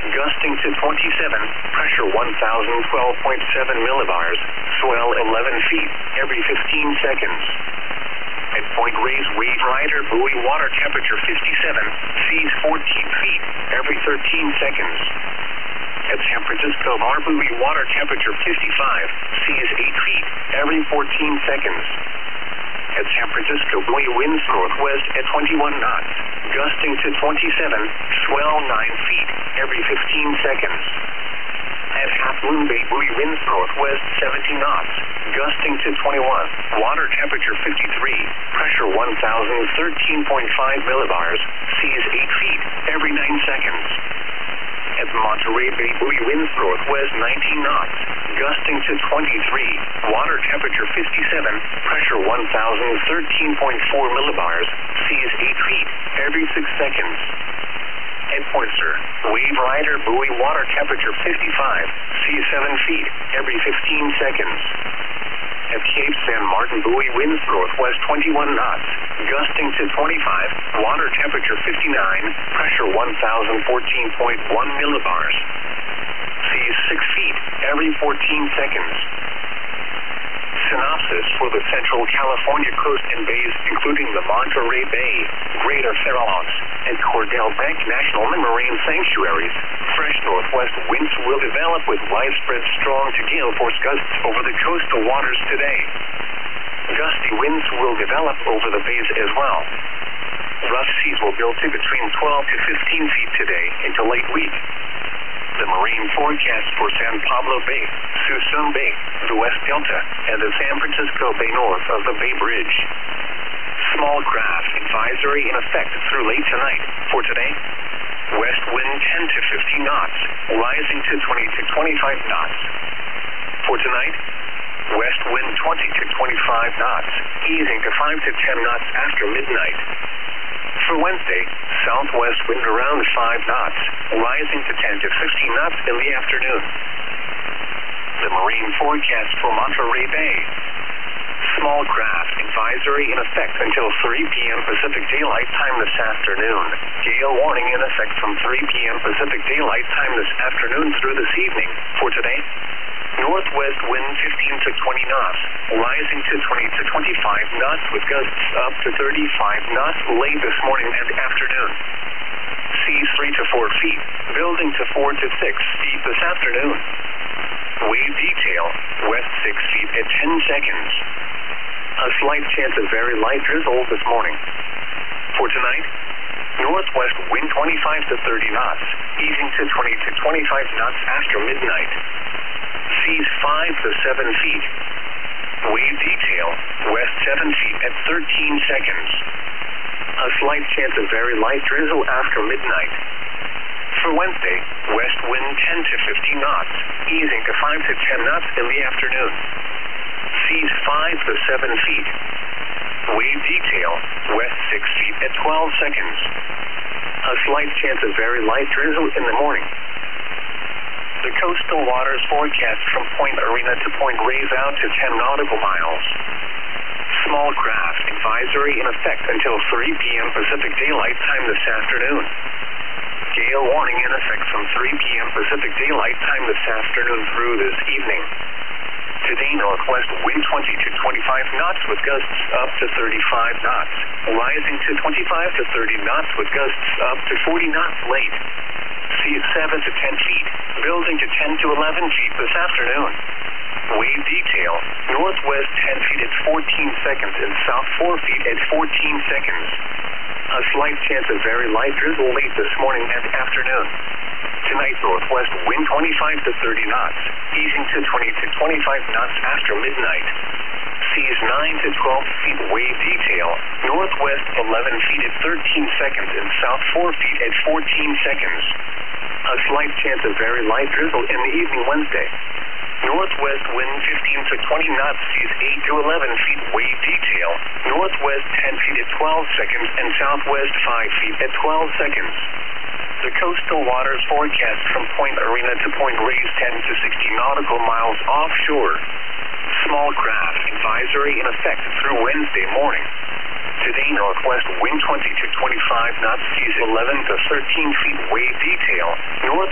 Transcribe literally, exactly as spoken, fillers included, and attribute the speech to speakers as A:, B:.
A: gusting to twenty-seven, pressure one thousand twelve point seven millibars, swell eleven feet every fifteen seconds. At Point Reyes, wave rider buoy, water temperature fifty-seven, seas fourteen feet every thirteen seconds. At San Francisco Bar buoy, water temperature fifty-five, seas eight feet every fourteen seconds. At San Francisco buoy, winds northwest at twenty-one knots, gusting to twenty-seven, swell nine feet every fifteen seconds. At Half Moon Bay buoy, winds northwest seventeen knots, gusting to twenty-one, water temperature fifty-three, pressure one thousand thirteen point five millibars, seas eight feet every nine seconds. At Monterey Bay buoy, winds northwest nineteen knots, gusting to twenty-three, water temperature fifty-seven, pressure one thousand thirteen point four millibars, seas eight feet every six seconds. At Poynter, wave rider buoy, water temperature fifty-five, seas seven feet every fifteen seconds. At Cape San Martin buoy, winds northwest twenty-one knots, gusting to twenty-five, water temperature fifty-nine, pressure one thousand fourteen point one millibars, seas six feet every fourteen seconds. Synopsis for the Central California coast and bays, including the Monterey Bay, Greater Farallones, and Cordell Bank National Marine Sanctuaries. Fresh northwest winds will develop with widespread strong to gale force gusts over the coastal waters today. Gusty winds will develop over the bays as well. Rough seas will build to between twelve to fifteen feet today into late week. The marine forecast for San Pablo Bay, Suisun Bay, the West Delta, and the San Francisco Bay north of the Bay Bridge. Small craft advisory in effect through late tonight. For today, west wind ten to fifteen knots, rising to twenty to twenty-five knots. For tonight, west wind twenty to twenty-five knots, easing to five to ten knots after midnight. For Wednesday, southwest wind around five knots, rising to ten to fifteen knots in the afternoon. The marine forecast for Monterey Bay. Small craft advisory in effect until three p.m. Pacific Daylight Time this afternoon. Gale warning in effect from three p.m. Pacific Daylight Time this afternoon through this evening. For today, northwest wind fifteen to twenty knots, rising to twenty to twenty-five knots with gusts up to thirty-five knots late this morning and afternoon. Seas three to four feet, building to four to six feet this afternoon. Wave detail, west six feet at ten seconds. A slight chance of very light drizzle this morning. For tonight, northwest wind twenty-five to thirty knots, easing to twenty to twenty-five knots after midnight. Seas five to seven feet. Wave detail, west seven feet at thirteen seconds. A slight chance of very light drizzle after midnight. For Wednesday, west wind ten to fifteen knots, easing to five to ten knots in the afternoon. Seas five to seven feet. Wave detail, west six feet at twelve seconds. A slight chance of very light drizzle in the morning. The coastal waters forecast from Point Arena to Point Reyes out to ten nautical miles. Small craft advisory in effect until three p.m. Pacific Daylight Time this afternoon. Gale warning in effect from three p.m. Pacific Daylight Time this afternoon through this evening. Today, northwest wind twenty to twenty-five knots with gusts up to thirty-five knots, rising to twenty-five to thirty knots with gusts up to forty knots late. Seas seven to ten feet, building to ten to eleven feet this afternoon. Wave detail, northwest ten feet at fourteen seconds and south four feet at fourteen seconds. A slight chance of very light drizzle late this morning and afternoon. Tonight, northwest wind twenty-five to thirty knots, easing to twenty to twenty-five knots after midnight. Seas nine to twelve feet wave detail, northwest eleven feet at thirteen seconds and south four feet at fourteen seconds. A slight chance of very light drizzle in the evening Wednesday. Northwest wind fifteen to twenty knots, seas eight to eleven feet wave detail, northwest ten feet at twelve seconds and southwest five feet at twelve seconds. The coastal waters forecast from Point Arena to Point Reyes ten to sixty nautical miles offshore. Small craft advisory in effect through Wednesday morning. Today, northwest wind twenty to twenty-five knots, seas eleven to thirteen feet wave detail, north